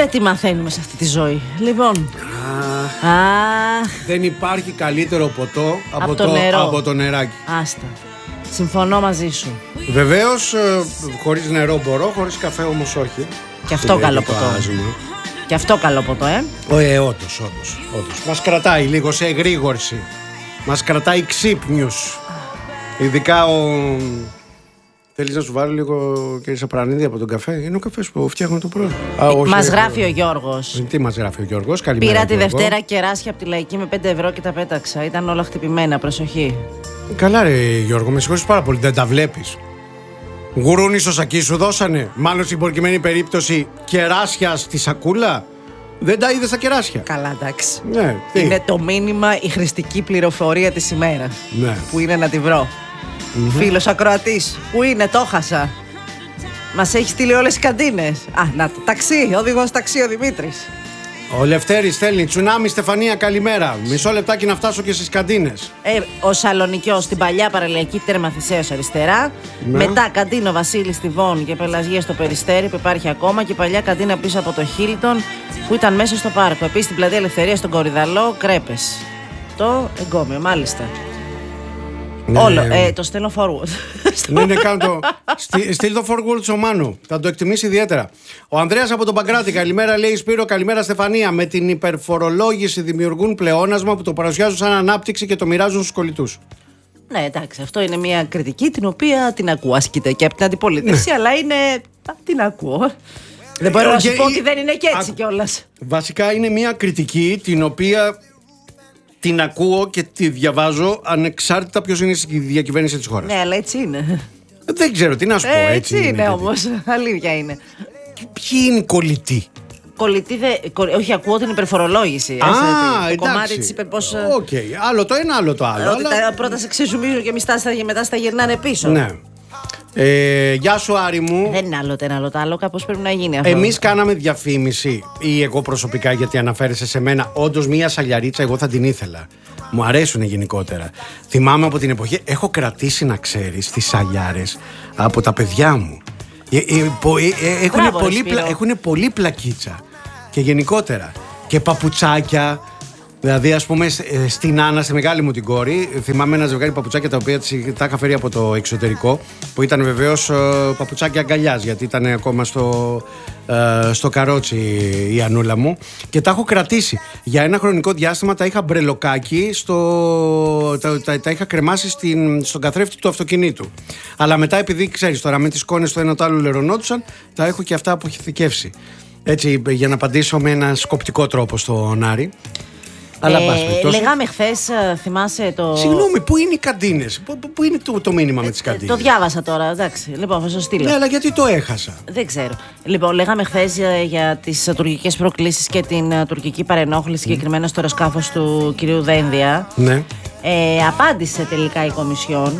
Βρε τι μαθαίνουμε σε αυτή τη ζωή. Λοιπόν. Δεν υπάρχει καλύτερο ποτό από το νεράκι. Άστα. Συμφωνώ μαζί σου. Βεβαίως, χωρίς νερό μπορώ, χωρίς καφέ όμως όχι. Και αυτό καλό ποτό. Και αυτό καλό ποτό, Όντως. Μας κρατάει λίγο σε εγρήγορση. Μας κρατάει ξύπνιους. Ειδικά Θέλεις να σου βάλω λίγο, κύριε Σαπρανίδη, από τον καφέ? Είναι ο καφές που φτιάχνω το πρωί. Μας γράφει ο Γιώργος. Τι μας γράφει ο Γιώργος? Καλημέρα. Πήρα τη Δευτέρα κεράσια από τη Λαϊκή με 5 ευρώ και τα πέταξα. Ήταν όλα χτυπημένα, προσοχή. Καλά ρε Γιώργο, με συγχωρείς πάρα πολύ, δεν τα βλέπεις? Γουρούνι στο σακί σου δώσανε? Μάλλον στην προκειμένη περίπτωση κεράσια στη σακούλα. Δεν τα είδες τα κεράσια? Καλά, εντάξει. Ναι, είναι το μήνυμα, η χρηστική πληροφορία της ημέρας. Ναι. Που είναι να τη βρω. Φίλος ακροατής, που είναι, το χάσα. Μας έχει στείλει όλες οι καντίνες. Να το ταξί, οδηγός ταξί ο Δημήτρης. Ο Λευτέρης στέλνει τσουνάμι Στεφανία, καλημέρα. Μισό λεπτάκι να φτάσω και στις καντίνες. Ο Σαλονικιός στην παλιά παραλιακή τέρμα Θησέως αριστερά. Ναι. Μετά καντίνο Βασίλης Στιβών και Πελασγία στο Περιστέρι που υπάρχει ακόμα. Και παλιά καντίνα πίσω από το Χίλτον που ήταν μέσα στο πάρκο. Επίσης στην πλατεία Ελευθερία στον Κορυδαλό, κρέπες. Το εγκόμιο, μάλιστα. Ναι. Όλο, το στέλνω forward. Ναι, κάνω το. Στείλ το forward στο Μάνου. Θα το εκτιμήσει ιδιαίτερα. Ο Ανδρέας από τον Παγκράτη, καλημέρα, λέει Σπύρο, καλημέρα Στεφανία. Με την υπερφορολόγηση δημιουργούν πλεόνασμα που το παρουσιάζουν σαν ανάπτυξη και το μοιράζουν στους κολλητούς. Ναι, εντάξει, αυτό είναι μια κριτική την οποία την ακούω, ασκείται και από την αντιπολίτευση, ναι. Αλλά είναι. Την ακούω. Δεν μπορώ να σου πω ότι δεν είναι και έτσι κιόλας. Βασικά είναι μια κριτική την οποία την ακούω και τη διαβάζω ανεξάρτητα ποιος είναι στη διακυβέρνηση της χώρας. Ναι, αλλά έτσι είναι. Δεν ξέρω τι να σου πω. Έτσι είναι όμως. Αλήθεια είναι. Ποιοι είναι οι κολλητοί? Κολλητή όχι, ακούω την υπερφορολόγηση. Το κομμάτι της υπερπός. Οκ, άλλο το ένα, άλλο το άλλο. Ότι τα πρώτα σε ξεζουμίζουν και μετά στα γυρνάνε πίσω. Ναι. Γεια σου Άρη μου. Δεν είναι άλλο το ένα, άλλο το άλλο, κάπως πρέπει να γίνει αυτό. Εμείς κάναμε διαφήμιση, ή εγώ προσωπικά, γιατί αναφέρεσαι σε μένα. Όντως μια σαλιαρίτσα εγώ θα την ήθελα. Μου αρέσουν γενικότερα. Θυμάμαι από την εποχή, έχω κρατήσει να ξέρεις τις σαλιάρες από τα παιδιά μου. Έχουν πολύ πλακίτσα. Και γενικότερα. Και παπουτσάκια. Δηλαδή, ας πούμε, στην Άννα, στη μεγάλη μου την κόρη, θυμάμαι ένα ζευγάρι παπουτσάκια τα οποία τα είχα φέρει από το εξωτερικό, που ήταν βεβαίως παπουτσάκια αγκαλιάς, γιατί ήταν ακόμα στο καρότσι η Ανούλα μου, και τα έχω κρατήσει. Για ένα χρονικό διάστημα τα είχα μπρελοκάκι, τα είχα κρεμάσει στον καθρέφτη του αυτοκινήτου. Αλλά μετά, επειδή ξέρεις τώρα, με τις εικόνες το ένα το άλλο λερωνόντουσαν, τα έχω και αυτά αποθηκεύσει. Έτσι, για να απαντήσω με ένα σκοπτικό τρόπο στον Άρη. Λέγαμε χθες, θυμάσαι το. Συγγνώμη, πού είναι οι καντίνες? Πού είναι το μήνυμα με τις καντίνες? Το διάβασα τώρα, εντάξει. Λοιπόν, θα σου στείλω. Ναι, αλλά γιατί το έχασα? Δεν ξέρω. Λοιπόν, λέγαμε χθες για τις τουρκικές προκλήσεις και την τουρκική παρενόχληση, συγκεκριμένα στο αεροσκάφος του κυρίου Δένδια. Ναι. Απάντησε τελικά η Κομισιόν.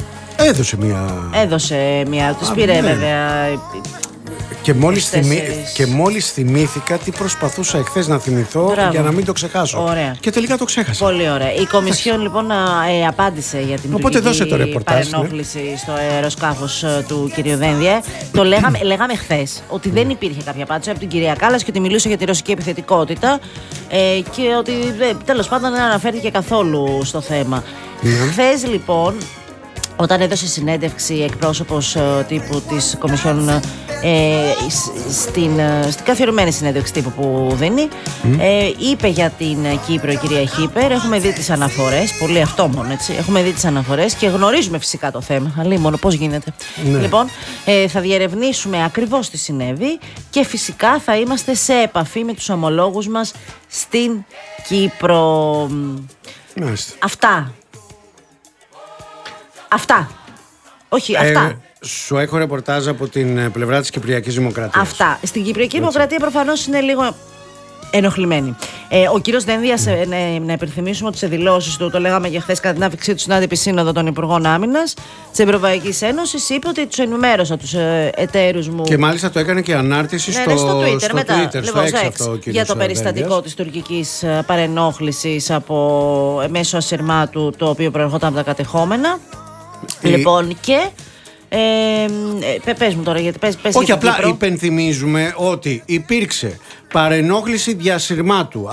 Έδωσε μία. Τους πήρε βέβαια. Και μόλις θυμήθηκα τι προσπαθούσα εχθές να θυμηθώ. Μπράβο. Για να μην το ξεχάσω. Ωραία. Και τελικά το ξέχασα. Πολύ ωραία. Η Κομισιόν λοιπόν απάντησε για την τουρκική παρενόχληση στο αεροσκάφος του κ. Δένδια. Το λέγαμε χθες ότι δεν υπήρχε κάποια απάντηση από την κυρία Κάλλας και ότι μιλούσε για τη ρωσική επιθετικότητα και ότι τέλος πάντων δεν αναφέρθηκε καθόλου στο θέμα. Χθες λοιπόν, όταν έδωσε συνέντευξη εκπρόσωπος τύπου της Κομισιόν στην καθιερωμένη συνέντευξη τύπου που δίνει, είπε για την Κύπρο η κυρία Χίπερ, έχουμε δει τις αναφορές, πολύ αυτόμον έτσι, έχουμε δει τις αναφορές και γνωρίζουμε φυσικά το θέμα, αλλά μόνο πώς γίνεται. Ναι. Λοιπόν, θα διερευνήσουμε ακριβώς τι συνέβη και φυσικά θα είμαστε σε επαφή με τους ομολόγους μας στην Κύπρο. Μάλιστα. Αυτά. Όχι, αυτά. Σου έχω ρεπορτάζ από την πλευρά της Κυπριακής Δημοκρατίας. Αυτά. Στην Κυπριακή Δημοκρατία προφανώς είναι λίγο ενοχλημένη. Ο κύριος Δένδιας, να υπενθυμίσουμε ότι σε δηλώσεις του, το λέγαμε και χθες κατά την άφηξή του στην άτυπη σύνοδο των Υπουργών Άμυνας της Ευρωπαϊκής Ένωσης, είπε ότι τους ενημέρωσα τους εταίρους μου. Και μάλιστα το έκανε και ανάρτηση στο Twitter, μετά, για το περιστατικό της τουρκικής παρενόχλησης μέσω ασυρμάτου, το οποίο προερχόταν από τα κατεχόμενα. Λοιπόν, και πες μου τώρα, γιατί πες. Όχι, απλά υπενθυμίζουμε ότι υπήρξε παρενόχληση διασυρμάτου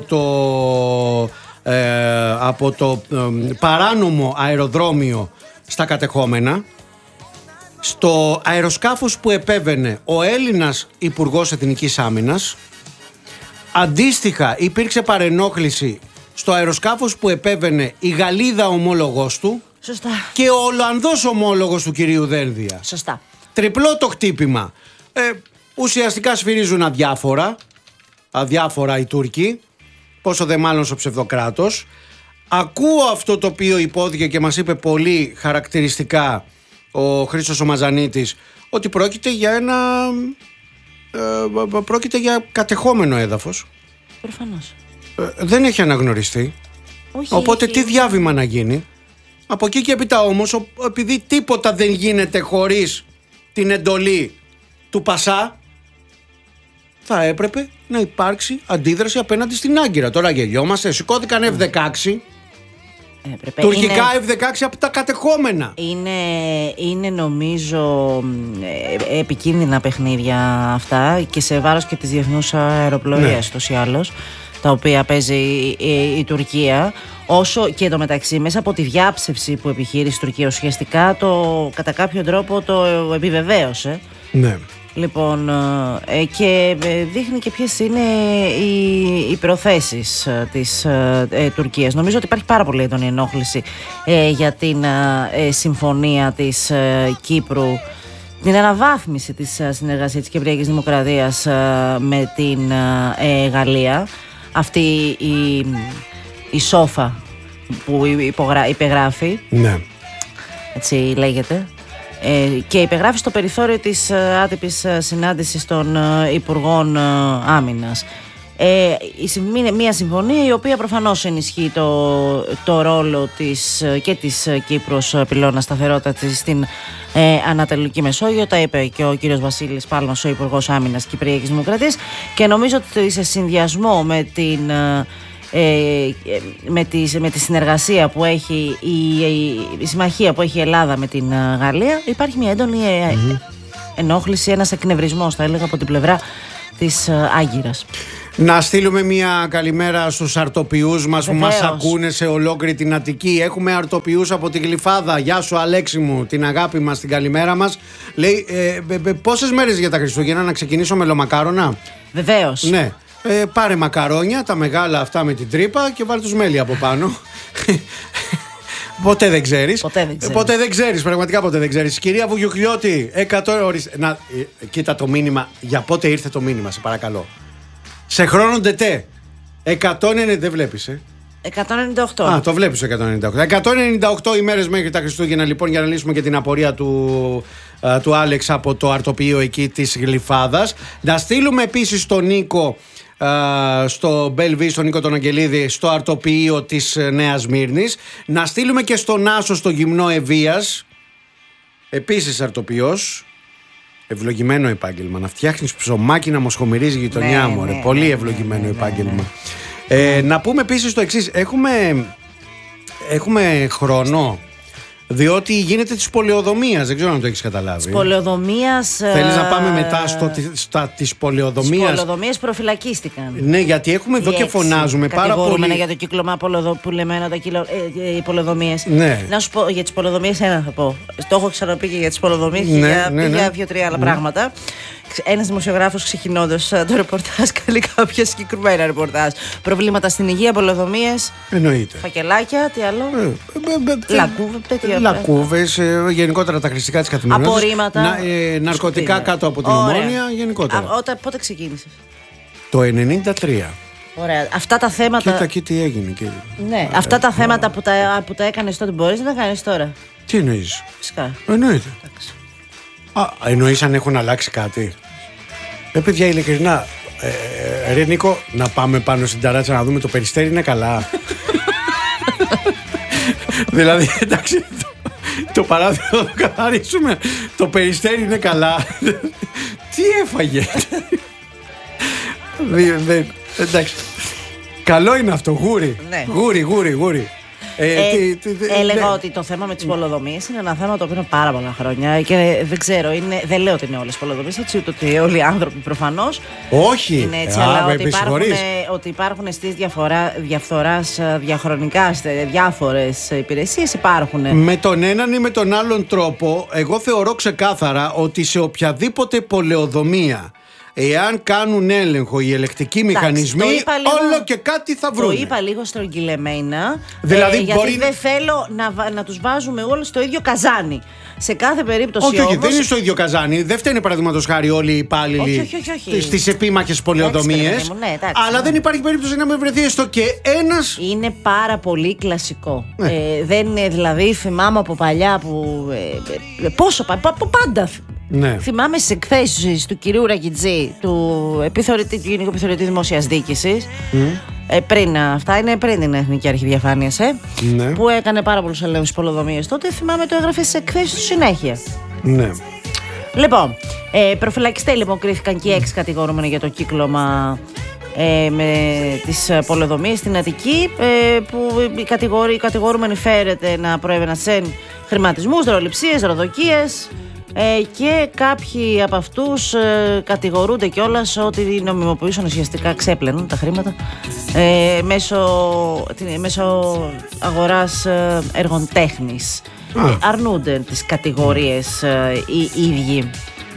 από το παράνομο αεροδρόμιο στα κατεχόμενα, στο αεροσκάφος που επέβαινε ο Έλληνας Υπουργός Εθνικής Άμυνας. Αντίστοιχα υπήρξε παρενόχληση στο αεροσκάφος που επέβαινε η Γαλλίδα ομόλογός του. Σωστά. Και ο Ολλανδός ομόλογος του κυρίου Δένδια. Σωστά. Τριπλό το χτύπημα. Ουσιαστικά σφυρίζουν αδιάφορα οι Τούρκοι, πόσο δε μάλλον στο ψευδοκράτος. Ακούω αυτό το οποίο υπόθηκε και μας είπε πολύ χαρακτηριστικά ο Χρήστος ο Μαζανίτης, ότι πρόκειται για κατεχόμενο έδαφος. Προφανώς. Δεν έχει αναγνωριστεί. Όχι, οπότε τι διάβημα να γίνει. Από εκεί και έπειτα όμως, επειδή τίποτα δεν γίνεται χωρίς την εντολή του Πασά, θα έπρεπε να υπάρξει αντίδραση απέναντι στην Άγκυρα. Τώρα γελιόμαστε, σηκώθηκαν F-16. Τουρκικά F-16 από τα κατεχόμενα. Είναι νομίζω επικίνδυνα παιχνίδια αυτά και σε βάρος και της διεθνούς αεροπλοείας τόσο ή άλλως, τα οποία παίζει η Τουρκία. Όσο και το μεταξύ, μέσα από τη διάψευση που επιχείρησε η Τουρκία, ουσιαστικά κατά κάποιο τρόπο το επιβεβαίωσε. Ναι. Λοιπόν, και δείχνει και ποιες είναι οι προθέσεις της Τουρκίας. Νομίζω ότι υπάρχει πάρα πολύ έντονη ενόχληση για την συμφωνία της Κύπρου, την αναβάθμιση της συνεργασίας της Κυπριακής Δημοκρατίας με την Γαλλία. Αυτή η σόφα που υπεγράφει, ναι, έτσι λέγεται, και υπεγράφει στο περιθώριο της άτυπης συνάντησης των Υπουργών Άμυνας. Μια συμφωνία η οποία προφανώς ενισχύει το ρόλο και της Κύπρου ως πυλώνα σταθερότητας στην Ανατολική Μεσόγειο. Τα είπε και ο κύριος Βασίλης Πάλμας, ο Υπουργός Άμυνας Κυπριακής Δημοκρατίας, και νομίζω ότι σε συνδυασμό με τη συνεργασία που έχει η συμμαχία που έχει η Ελλάδα με την Γαλλία, υπάρχει μια έντονη ενόχληση, ένας εκνευρισμός, θα έλεγα, από την πλευρά της Άγκυρας. Να στείλουμε μια καλημέρα στους αρτοποιούς μας που μας ακούνε σε ολόκληρη την Αττική. Έχουμε αρτοποιούς από τη Γλυφάδα. Γεια σου Αλέξη μου, την αγάπη μας, την καλημέρα μας. Λέει, πόσες μέρες για τα Χριστούγεννα, να ξεκινήσω μελομακάρονα? Βεβαίως. Ναι. Πάρε μακαρόνια, τα μεγάλα αυτά με την τρύπα, και βάλει τους μέλι από πάνω. Ποτέ δεν ξέρεις. Ποτέ δεν ξέρεις, πραγματικά ποτέ δεν ξέρεις. Κυρία Βουγιουκλιώτη, 100 ώρες. Κοίτα το μήνυμα. Για πότε ήρθε το μήνυμα, σε παρακαλώ. Σε χρόνο ντετέ. 190, δεν βλέπεις, 198. Α, το βλέπεις 198. 198 ημέρες μέχρι τα Χριστούγεννα, λοιπόν, για να λύσουμε και την απορία του Άλεξ από το αρτοποιείο εκεί της Γλυφάδας. Να στείλουμε επίσης τον Νίκο στο Μπελβί, στον Νίκο τον Αγγελίδη, στο αρτοποιείο της Νέας Σμύρνης. Να στείλουμε και στον Άσο στο γυμνό Ευβίας, επίσης αρτοποιός. Ευλογημένο επάγγελμα. Να φτιάχνεις ψωμάκι να μοσχομυρίζει η γειτονιά μου. Πολύ ευλογημένο επάγγελμα. Να πούμε επίσης το εξής. Έχουμε χρόνο, διότι γίνεται της πολεοδομίας. Δεν ξέρω αν το έχεις καταλάβει. Της πολεοδομίας. Θέλεις να πάμε μετά της πολεοδομίας? Τις πολεοδομίες προφυλακίστηκαν. Ναι, γιατί έχουμε εδώ και φωνάζουμε πάρα πολύ για το κύκλωμα που λέμε οι πολεοδομίες. Ναι. Να σου πω για τις πολεοδομίες ένα θα πω. Το έχω ξαναπεί και για τις πολεοδομίες, και για 2-3 άλλα πράγματα. Ένας δημοσιογράφος, ξεκινώντας το ρεπορτάζ, κάνει κάποια συγκεκριμένα ρεπορτάζ. Προβλήματα στην υγεία, πολεοδομίες. Εννοείται. Φακελάκια, τι άλλο? Λακκούβες, γενικότερα τα χρηστικά της καθημερινότητας. Απορρίμματα. Ναρκωτικά κάτω από την Ομόνια, γενικότερα. Πότε ξεκίνησες? Το 1993. Ωραία. Αυτά τα θέματα. Κοίτα και τι έγινε. Ναι, αυτά τα θέματα που τα έκανες τότε, μπορείς να τα κάνεις τώρα? Τι εννοείς? Φυσικά. Εννοείται. Εννοείς αν έχουν αλλάξει κάτι? Παιδιά, ειλικρινά, ρε Νίκο, να πάμε πάνω στην ταράτσα να δούμε το Περιστέρι είναι καλά? Δηλαδή, εντάξει, το παράθυρο θα το καθαρίσουμε. Το Περιστέρι είναι καλά? Τι έφαγε? Εντάξει. Καλό είναι αυτό, γούρι. Ναι. Γούρι. Έλεγα ότι το θέμα με τις πολεοδομίες είναι ένα θέμα το οποίο είναι πάρα πολλά χρόνια και δεν ξέρω, δεν λέω ότι είναι όλες πολεοδομίες έτσι, ούτε ότι όλοι οι άνθρωποι προφανώς. Όχι. Είναι έτσι, αλλά ότι υπάρχουν αισθήσεις διαφθοράς διαχρονικά σε διάφορες υπηρεσίες υπάρχουν. Με τον έναν ή με τον άλλον τρόπο, εγώ θεωρώ ξεκάθαρα ότι σε οποιαδήποτε πολεοδομία, εάν κάνουν έλεγχο οι ελεκτικοί μηχανισμοί, όλο και κάτι θα βρουν. Το είπα λίγο στρογγυλεμένα. Δηλαδή γιατί δεν θέλω να τους βάζουμε όλους στο ίδιο καζάνι. Σε κάθε περίπτωση. Όχι, δεν είναι στο ίδιο καζάνι. Δεν φταίνε παραδείγματος χάρη όλοι οι υπάλληλοι στις επίμαχες πολεοδομίες. Αλλά δεν υπάρχει περίπτωση να με βρεθεί έστω και ένας. Είναι πάρα πολύ κλασικό. Δεν είναι, δηλαδή, θυμάμαι από παλιά που. Από πάντα. Ναι. Θυμάμαι στις εκθέσεις του κυρίου Ρακιτζή, του Γενικού Επιθεωρητή Δημόσιας Διοίκησης, πριν αυτά, είναι πριν την Εθνική Αρχή Διαφάνειας, ναι, που έκανε πάρα πολλούς ελέγχους στις πολεοδομίες τότε. Θυμάμαι το έγραφε στις εκθέσεις του συνέχεια. Ναι. Λοιπόν, προφυλακιστέ λοιπόν κρίθηκαν και 6 κατηγορούμενοι για το κύκλωμα με τις πολεοδομίες στην Αττική, που οι κατηγορούμενοι φέρεται να προέβαιναν σε χρηματισμούς, δωροληψίες, δωροδοκίες. Και κάποιοι από αυτούς κατηγορούνται κιόλας ότι νομιμοποιούσαν, ουσιαστικά ξέπλαιναν τα χρήματα μέσω αγοράς έργων τέχνης. Αρνούνται τις κατηγορίες οι ίδιοι,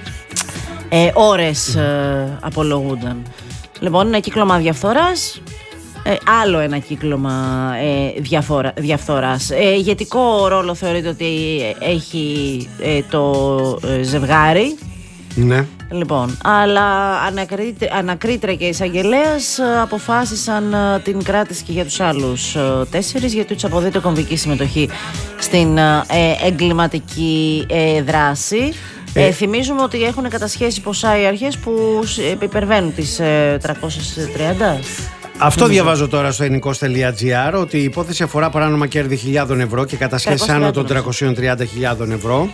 ώρες απολογούνταν. Λοιπόν, ένα κύκλωμα διαφθοράς, άλλο ένα κύκλωμα διαφθοράς. Ηγετικό ρόλο θεωρείται ότι έχει το ζευγάρι. Ναι. Λοιπόν, αλλά ανακρίτρια και εισαγγελέας αποφάσισαν την κράτηση και για τους άλλους 4, γιατί τους αποδείται κομβική συμμετοχή στην εγκληματική δράση. Θυμίζουμε ότι έχουν κατασχέσει ποσά οι αρχές που υπερβαίνουν τις 330. Αυτό διαβάζω τώρα στο ελληνικός.gr, ότι η υπόθεση αφορά παράνομα κέρδη χιλιάδων ευρώ και κατασχέσεις άνω των 330.000 ευρώ.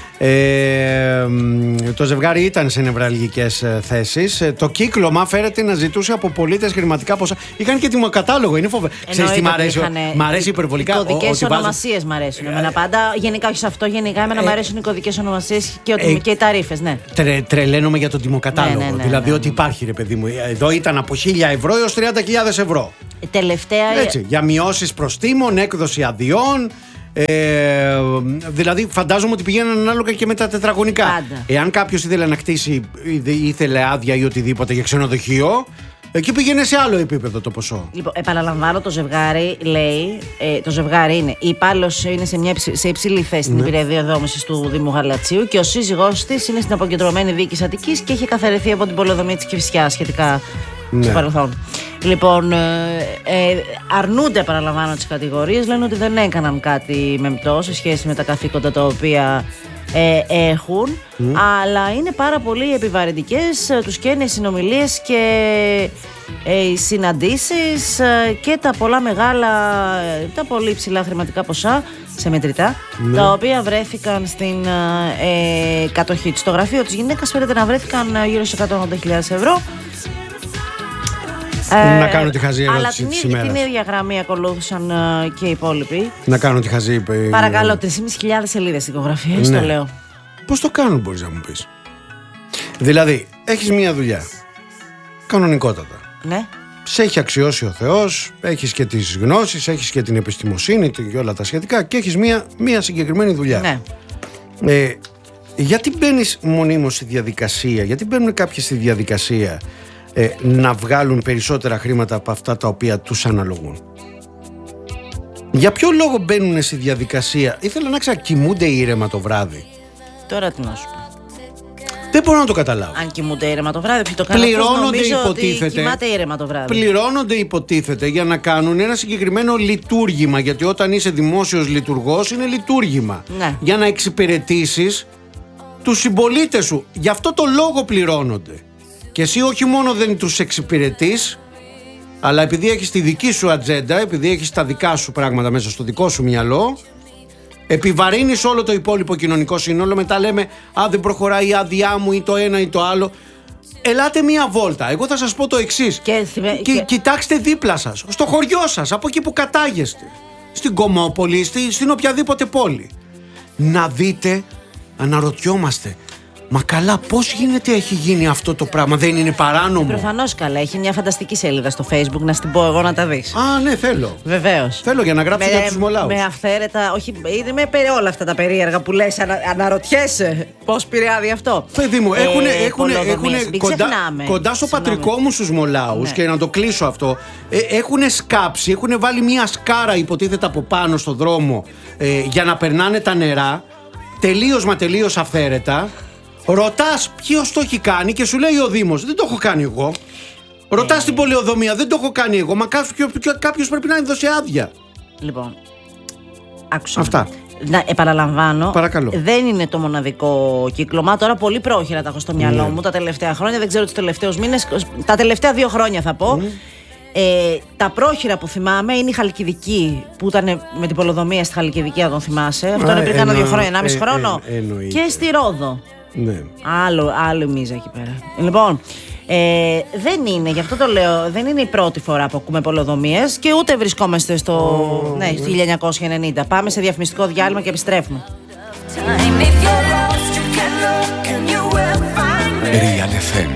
Το ζευγάρι ήταν σε νευραλγικές θέσεις. Το κύκλωμα φέρεται να ζητούσε από πολίτες χρηματικά ποσά. Είχαν και τιμοκατάλογο, είναι φοβερό. Ξέρεις τι μ' αρέσει υπερβολικά. Οι κωδικές ονομασίες μ' αρέσουν. Πάντα, γενικά, όχι σε αυτό, γενικά εμένα μ' αρέσουν οι κωδικές ονομασίες και οι ταρίφες. Ναι. Τρελαίνομαι για τον τιμοκατάλογο. Δηλαδή ότι υπάρχει, ρε παιδί μου. Εδώ ήταν από 1.000 ευρώ έως 30.000 ευρώ. Τελευταία. Έτσι, για μειώσεις προστίμων, έκδοση αδειών. Δηλαδή φαντάζομαι ότι πηγαίναν ανάλογα και με τα τετραγωνικά. Πάντα. Εάν κάποιος ήθελε να κτίσει, ήθελε άδεια ή οτιδήποτε για ξενοδοχείο, εκεί πήγαινε σε άλλο επίπεδο το ποσό. Λοιπόν, επαναλαμβάνω, το ζευγάρι λέει, το ζευγάρι είναι, η υπάλληλος είναι σε υψηλή θέση στην υπηρεσία δόμησης του Δήμου Γαλατσίου και ο σύζυγός της είναι στην αποκεντρωμένη διοίκηση Αττικής και έχει καθαρεθεί από την πολεοδομία της Κηφισιάς σχετικά στο παρελθόν. Λοιπόν, αρνούνται, επαναλαμβάνω, τις κατηγορίες, λένε ότι δεν έκαναν κάτι μεμπτό σε σχέση με τα καθήκοντα τα οποία έχουν, αλλά είναι πάρα πολύ επιβαρυντικές, τους καίνε οι συνομιλίες και οι συναντήσεις και τα τα πολύ ψηλά χρηματικά ποσά σε μετρητά, τα οποία βρέθηκαν στην κατοχή της. Στο γραφείο της γυναίκας φαίνεται να βρέθηκαν γύρω σε 180.000 ευρώ. Να κάνω τη χαζή ερώτηση της ημέρας. Την ίδια γραμμή ακολούθησαν και οι υπόλοιποι. Να κάνω τη χαζή. Παρακαλώ, 3.500 σελίδες δικογραφίες, το λέω. Πώς το κάνουν, μπορείς να μου πεις? Δηλαδή, έχεις μία δουλειά. Κανονικότατα. Ναι. Σε έχει αξιώσει ο Θεός, έχεις και τις γνώσεις, έχεις και την επιστημοσύνη και όλα τα σχετικά και έχεις μία συγκεκριμένη δουλειά. Ναι. Γιατί μπαίνεις μονίμως στη διαδικασία, γιατί μπαίνουν κάποιοι στη διαδικασία να βγάλουν περισσότερα χρήματα από αυτά τα οποία τους αναλογούν? Για ποιο λόγο μπαίνουν στη διαδικασία? Ήθελα να ξέρω, κοιμούνται ήρεμα το βράδυ? Τώρα τι να σου πω. Δεν μπορώ να το καταλάβω. Αν κοιμούνται ήρεμα το βράδυ, ποιο το κάνουν? Πληρώνονται, υποτίθεται. Ότι κοιμάται ήρεμα το βράδυ. Πληρώνονται, υποτίθεται, για να κάνουν ένα συγκεκριμένο λειτουργήμα. Γιατί όταν είσαι δημόσιος λειτουργός, είναι λειτουργήμα. Ναι. Για να εξυπηρετήσεις τους συμπολίτες σου. Γι' αυτό το λόγο πληρώνονται. Και εσύ όχι μόνο δεν τους εξυπηρετείς, αλλά επειδή έχεις τη δική σου ατζέντα, επειδή έχεις τα δικά σου πράγματα μέσα στο δικό σου μυαλό, επιβαρύνεις όλο το υπόλοιπο κοινωνικό σύνολο. Μετά λέμε, δεν προχωράει η άδειά μου ή το ένα ή το άλλο. Ελάτε μία βόλτα. Εγώ θα σας πω το εξής. Κοιτάξτε δίπλα σας, στο χωριό σας, από εκεί που κατάγεστε. στην Κομόπολη, στην οποιαδήποτε πόλη. Να δείτε, αναρωτιόμαστε, μα καλά, πώς γίνεται, έχει γίνει αυτό το πράγμα, δεν είναι παράνομο? Προφανώς καλά, έχει μια φανταστική σελίδα στο Facebook, να στην πω εγώ να τα δεις. Α, ναι, θέλω. Βεβαίως. Θέλω για να γράψω για τους μολάους. Με αυθαίρετα, όχι, είναι με όλα αυτά τα περίεργα που λες, αναρωτιέσαι πώς πηρεάδει αυτό. Παιδί μου, έχουν κοντά στο πατρικό μου στους μολάους, ναι. Και να το κλείσω αυτό, έχουν σκάψει, έχουν βάλει μια σκάρα υποτίθεται από πάνω στο δρόμο για να περνάνε τα νερά, τελείως αυθαίρετα. Ρωτάς ποιος το έχει κάνει και σου λέει ο Δήμος, δεν το έχω κάνει εγώ. Ρωτάς την πολεοδομία, δεν το έχω κάνει εγώ. Μα κάποιος πρέπει να δώσει άδεια. Λοιπόν, άκουσα. Αυτά. Να επαναλαμβάνω, παρακαλώ. Δεν είναι το μοναδικό κύκλωμα. Τώρα πολύ πρόχειρα τα έχω στο μυαλό μου τα τελευταία χρόνια. Δεν ξέρω τους τελευταίους μήνες. Τα τελευταία 2 χρόνια θα πω. Τα πρόχειρα που θυμάμαι είναι η Χαλκιδική, που ήταν με την πολεοδομία στη Χαλκιδική, αν τον θυμάσαι. Αυτό είναι πριν κάνα 2 χρόνια, 1,5 χρόνο. Και στη Ρόδο. Ναι. Άλλο μίζα εκεί πέρα. Λοιπόν, δεν είναι, γι' αυτό το λέω, δεν είναι η πρώτη φορά που ακούμε πολεοδομίες και ούτε βρισκόμαστε στο 1990. Πάμε σε διαφημιστικό διάλειμμα και επιστρέφουμε. Real FM.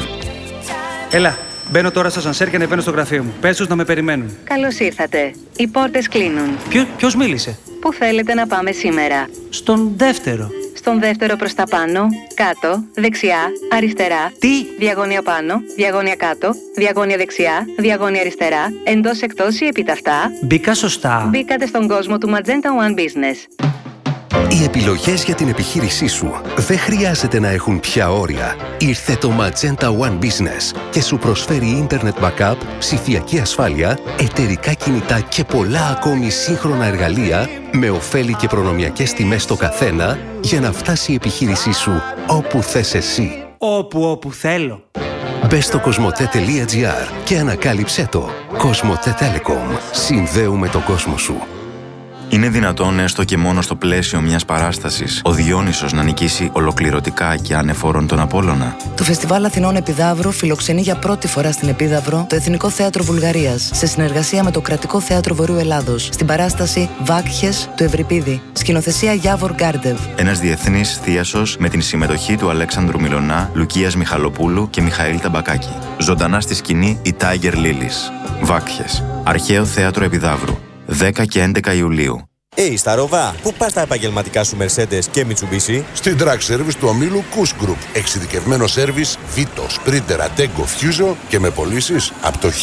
Έλα, μπαίνω τώρα στο ασανσέρ και ανεβαίνω στο γραφείο μου. Πες τους να με περιμένουν. Καλώς ήρθατε. Οι πόρτες κλείνουν. Ποιος μίλησε? Πού θέλετε να πάμε σήμερα? Στον δεύτερο. Στον δεύτερο προς τα πάνω, κάτω, δεξιά, αριστερά. Τι? Διαγώνια πάνω, διαγώνια κάτω, διαγώνια δεξιά, διαγώνια αριστερά, εντός εκτός ή επιταυτά. Μπήκα σωστά. Μπήκατε στον κόσμο του Magenta One Business. Οι επιλογές για την επιχείρησή σου δεν χρειάζεται να έχουν πια όρια. Ήρθε το Magenta One Business και σου προσφέρει Internet Backup, ψηφιακή ασφάλεια, εταιρικά κινητά και πολλά ακόμη σύγχρονα εργαλεία με ωφέλη και προνομιακές τιμές στο καθένα για να φτάσει η επιχείρησή σου όπου θες εσύ. Όπου θέλω. Μπες στο cosmote.gr και ανακάλυψέ το. Cosmote Telecom. Συνδέουμε τον κόσμο σου. Είναι δυνατόν έστω και μόνο στο πλαίσιο μιας παράστασης ο Διόνυσος να νικήσει ολοκληρωτικά και ανεφόρον τον Απόλλωνα? Το Φεστιβάλ Αθηνών Επιδαύρου φιλοξενεί για πρώτη φορά στην Επίδαυρο το Εθνικό Θέατρο Βουλγαρίας σε συνεργασία με το Κρατικό Θέατρο Βορείου Ελλάδος στην παράσταση Βάκχες του Ευρυπίδη. Σκηνοθεσία Γιάβορ Γκάρντεβ. Ένας διεθνής θίασος με την συμμετοχή του Αλέξανδρου Μιλωνά, Λουκίας Μιχαλοπούλου και Μιχαήλ Ταμπακάκη. Ζωντανά στη σκηνή η Tiger Lilies. Βάκχες. Αρχαίο Θέατρο Επιδαύρου. 10 και 11 Ιουλίου. Στα Ροβά, πού πας τα επαγγελματικά σου Mercedes και Mitsubishi? Στην Track Service του ομίλου Kush Group. Εξειδικευμένο σέρβις Vito, Sprinter, Ateco, Fuso και με πωλήσεις από το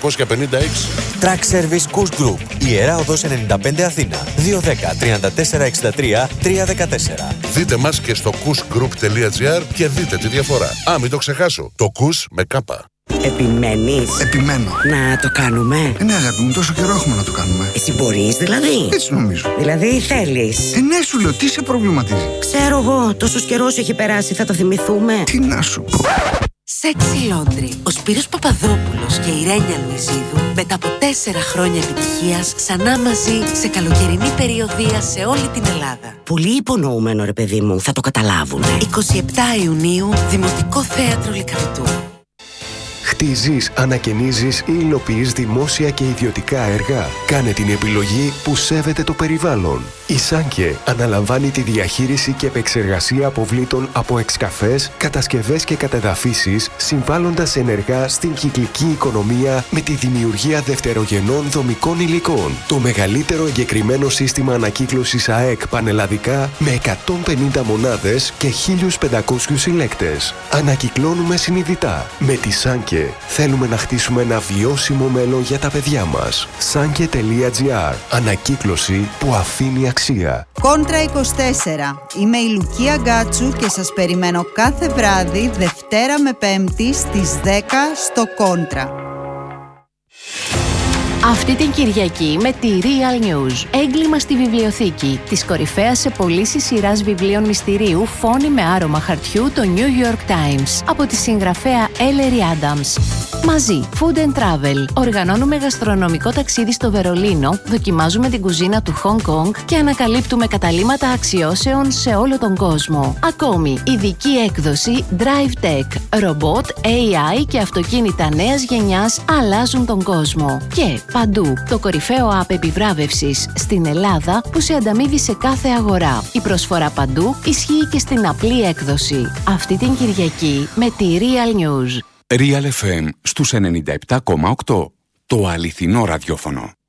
1956. Track Service Kush Group. Ιερά Οδός 95 Αθήνα. 210 34 63 314. Δείτε μας και στο kushgroup.gr και δείτε τη διαφορά. Μην το ξεχάσω. Το Kush με κάπα. Επιμένεις? Επιμένω. Να το κάνουμε? Ναι, αγάπη μου, τόσο καιρό έχουμε να το κάνουμε. Εσύ μπορείς δηλαδή? Έτσι νομίζω. Δηλαδή θέλεις? Ναι, σου λέω, τι σε προβληματίζει? Ξέρω εγώ, τόσος καιρός έχει περάσει, θα το θυμηθούμε. Τι να σου πω. Sexy Laundry. Ο Σπύρος Παπαδόπουλος και η Ρένια Λουιζίδου μετά από 4 χρόνια επιτυχίας ξανά μαζί σε καλοκαιρινή περιοδεία σε όλη την Ελλάδα. Πολύ υπονοούμενο ρε παιδί μου, θα το καταλάβουνε. 27 Ιουνίου, Δημοτικό Θέατρο Λυκαβητού. Χτίζεις, ανακαινίζεις ή υλοποιείς δημόσια και ιδιωτικά έργα. Κάνε την επιλογή που σέβεται το περιβάλλον. Η Σάνκε αναλαμβάνει τη διαχείριση και επεξεργασία αποβλήτων από εξκαφές, κατασκευές και κατεδαφίσεις, συμβάλλοντας ενεργά στην κυκλική οικονομία με τη δημιουργία δευτερογενών δομικών υλικών. Το μεγαλύτερο εγκεκριμένο σύστημα ανακύκλωσης ΑΕΚ πανελλαδικά με 150 μονάδες και 1.500 συλλέκτες. Ανακυκλώνουμε συνειδητά. Με τη Σάνκε θέλουμε να χτίσουμε ένα βιώσιμο μέλλον για τα παιδιά μας. Sanke.gr. Ανακύκλωση που αφήνει αξία. Κόντρα 24. Είμαι η Λουκία Γκάτσου και σας περιμένω κάθε βράδυ Δευτέρα με Πέμπτη στις 10 στο Κόντρα. Αυτή την Κυριακή με τη Real News. Έγκλημα στη βιβλιοθήκη. Της κορυφαίας σε πωλήσεις σειράς βιβλίων μυστηρίου Φόνοι με άρωμα χαρτιού, το New York Times. Από τη συγγραφέα Ellery Adams. Μαζί, Food and Travel. Οργανώνουμε γαστρονομικό ταξίδι στο Βερολίνο, δοκιμάζουμε την κουζίνα του Hong Kong και ανακαλύπτουμε καταλύματα αξιώσεων σε όλο τον κόσμο. Ακόμη, ειδική έκδοση Drive Tech. Ρομπότ, AI και αυτοκίνητα νέας γενιάς αλλάζουν τον κόσμο. Και παντού, το κορυφαίο app επιβράβευσης στην Ελλάδα που σε ανταμείβει σε κάθε αγορά. Η προσφορά παντού ισχύει και στην απλή έκδοση. Αυτή την Κυριακή με τη Real News. Real FM στους 97,8. Το αληθινό ραδιόφωνο.